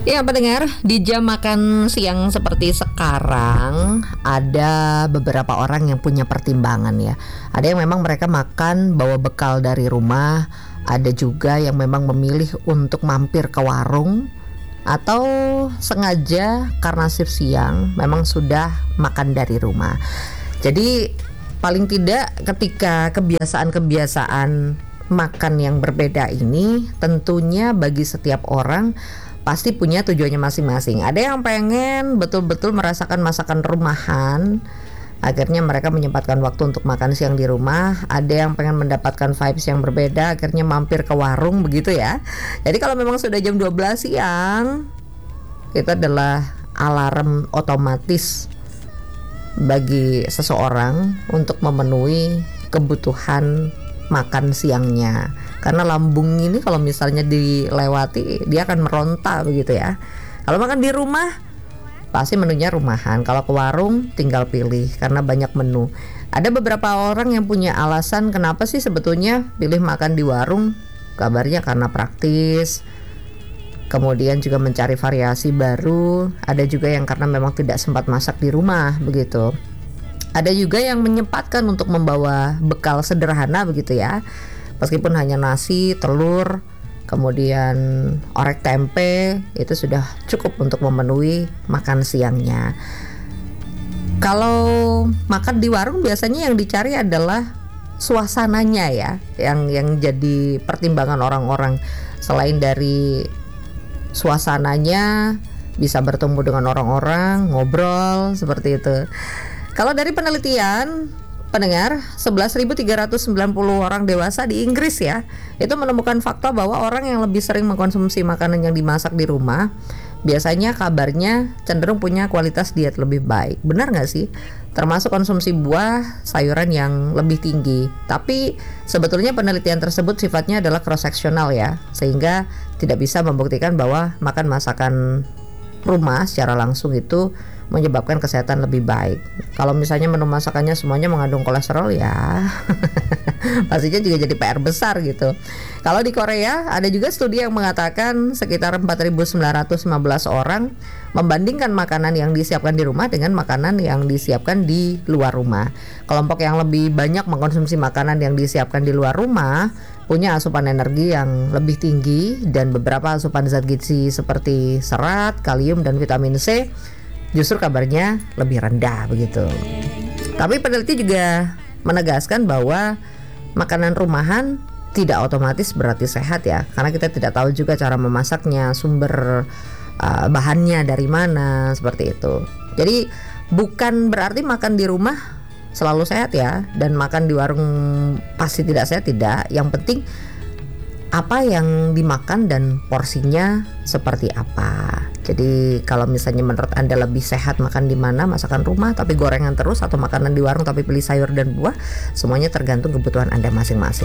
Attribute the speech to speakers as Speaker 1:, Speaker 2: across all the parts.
Speaker 1: Ya pendengar, di jam makan siang seperti sekarang ada beberapa orang yang punya pertimbangan ya. Ada yang memang mereka makan bawa bekal dari rumah, ada juga yang memang memilih untuk mampir ke warung, atau sengaja karena shift siang memang sudah makan dari rumah. Jadi paling tidak ketika kebiasaan-kebiasaan makan yang berbeda ini tentunya bagi setiap orang pasti punya tujuannya masing-masing. Ada yang pengen betul-betul merasakan masakan rumahan, akhirnya mereka menyempatkan waktu untuk makan siang di rumah. Ada yang pengen mendapatkan vibes yang berbeda, akhirnya mampir ke warung, begitu ya. Jadi kalau memang sudah jam 12 siang, itu adalah alarm otomatis bagi seseorang untuk memenuhi kebutuhan makan siangnya. Karena lambung ini kalau misalnya dilewati dia akan meronta begitu ya. Kalau makan di rumah pasti menunya rumahan. Kalau ke warung tinggal pilih karena banyak menu. Ada beberapa orang yang punya alasan kenapa sih sebetulnya pilih makan di warung. Kabarnya karena praktis. Kemudian juga mencari variasi baru. Ada juga yang karena memang tidak sempat masak di rumah begitu. Ada juga yang menyempatkan untuk membawa bekal sederhana begitu ya. Meskipun hanya nasi, telur, kemudian orek tempe, itu sudah cukup untuk memenuhi makan siangnya. Kalau makan di warung biasanya yang dicari adalah suasananya ya, yang jadi pertimbangan orang-orang. Selain dari suasananya, bisa bertemu dengan orang-orang, ngobrol seperti itu. Kalau dari penelitian, pendengar, 11.390 orang dewasa di Inggris ya, itu menemukan fakta bahwa orang yang lebih sering mengkonsumsi makanan yang dimasak di rumah biasanya kabarnya cenderung punya kualitas diet lebih baik. Benar nggak sih? Termasuk konsumsi buah, sayuran yang lebih tinggi. Tapi sebetulnya penelitian tersebut sifatnya adalah cross-sectional ya, sehingga tidak bisa membuktikan bahwa makan masakan rumah secara langsung itu menyebabkan kesehatan lebih baik. Kalau misalnya menu masakannya semuanya mengandung kolesterol ya pastinya juga jadi PR besar gitu. Kalau di Korea ada juga studi yang mengatakan sekitar 4.915 orang membandingkan makanan yang disiapkan di rumah dengan makanan yang disiapkan di luar rumah. Kelompok yang lebih banyak mengkonsumsi makanan yang disiapkan di luar rumah punya asupan energi yang lebih tinggi dan beberapa asupan zat gizi seperti serat, kalium, dan vitamin C justru kabarnya lebih rendah begitu. Tapi peneliti juga menegaskan bahwa makanan rumahan tidak otomatis berarti sehat ya, karena kita tidak tahu juga cara memasaknya, sumber bahannya dari mana, seperti itu. Jadi bukan berarti makan di rumah selalu sehat ya, dan makan di warung pasti tidak sehat, tidak. Yang penting apa yang dimakan dan porsinya seperti apa. Jadi kalau misalnya menurut Anda lebih sehat makan di mana, masakan rumah tapi gorengan terus, atau makanan di warung tapi pilih sayur dan buah, semuanya tergantung kebutuhan Anda masing-masing.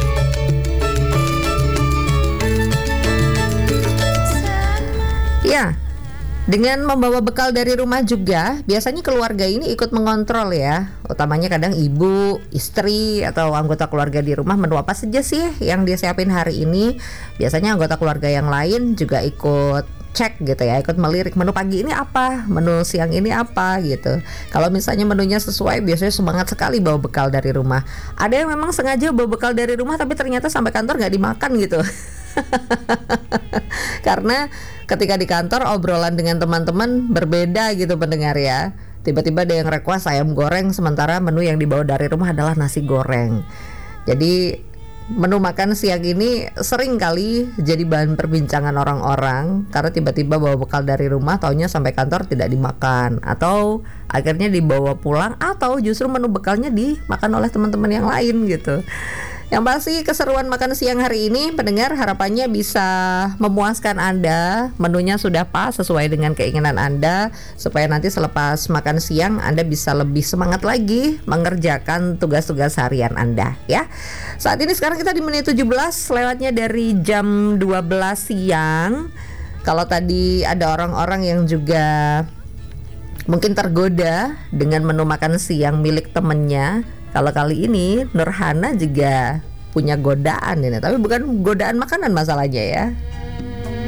Speaker 1: Ya, dengan membawa bekal dari rumah juga, biasanya keluarga ini ikut mengontrol ya. Utamanya kadang ibu, istri, atau anggota keluarga di rumah menu apa saja sih yang disiapin hari ini. Biasanya anggota keluarga yang lain juga ikut cek gitu ya, ikut melirik menu pagi ini apa, menu siang ini apa gitu. Kalau misalnya menunya sesuai, biasanya semangat sekali bawa bekal dari rumah. Ada yang memang sengaja bawa bekal dari rumah tapi ternyata sampai kantor gak dimakan gitu. Karena ketika di kantor obrolan dengan teman-teman berbeda gitu pendengar ya. Tiba-tiba ada yang request ayam goreng, sementara menu yang dibawa dari rumah adalah nasi goreng. Jadi menu makan siang ini sering kali jadi bahan perbincangan orang-orang karena tiba-tiba bawa bekal dari rumah, taunya sampai kantor tidak dimakan, atau akhirnya dibawa pulang, atau justru menu bekalnya dimakan oleh teman-teman yang lain gitu. Yang pasti keseruan makan siang hari ini pendengar harapannya bisa memuaskan Anda. Menunya sudah pas sesuai dengan keinginan Anda, supaya nanti selepas makan siang Anda bisa lebih semangat lagi mengerjakan tugas-tugas harian Anda ya. Saat ini sekarang kita di menit 17 lewatnya dari jam 12 siang. Kalau tadi ada orang-orang yang juga mungkin tergoda dengan menu makan siang milik temennya, kalau kali ini Nurhana juga punya godaan ini, tapi bukan godaan makanan masalahnya ya.